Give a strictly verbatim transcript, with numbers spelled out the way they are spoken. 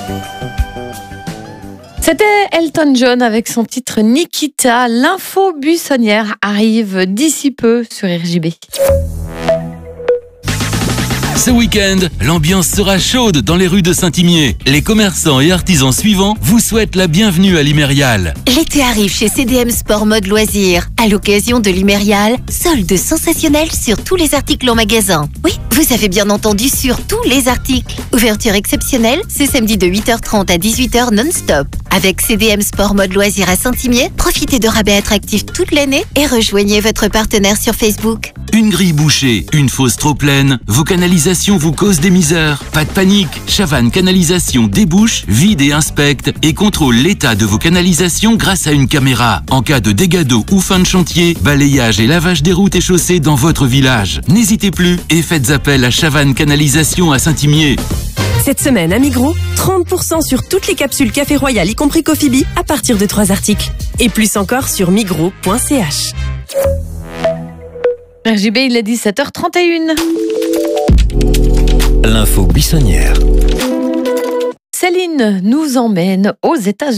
C'était Elton John avec son titre Nikita. L'info buissonnière arrive d'ici peu sur R J B. Ce week-end, l'ambiance sera chaude dans les rues de Saint-Imier. Les commerçants et artisans suivants vous souhaitent la bienvenue à l'Imérial. L'été arrive chez C D M Sport Mode Loisirs. À l'occasion de l'Imérial, solde sensationnel sur tous les articles en magasin. Oui, vous avez bien entendu, sur tous les articles. Ouverture exceptionnelle, ce samedi de huit heures trente à dix-huit heures non-stop. Avec C D M Sport Mode Loisirs à Saint-Imier, profitez de rabais attractifs toute l'année et rejoignez votre partenaire sur Facebook. Une grille bouchée, une fosse trop pleine, vos canalisations vous causent des misères. Pas de panique, Chavannes Canalisation débouche, vide et inspecte et contrôle l'état de vos canalisations grâce à une caméra. En cas de dégâts d'eau ou fin de chantier, balayage et lavage des routes et chaussées dans votre village. N'hésitez plus et faites appel à Chavannes Canalisation à Saint-Imier. Cette semaine à Migros, trente pour cent sur toutes les capsules Café Royal, y compris Coffee Bee, à partir de trois articles. Et plus encore sur migros point c h. R J B, il est dix-sept heures trente et une. L'info buissonnière. Céline nous emmène aux États-Unis.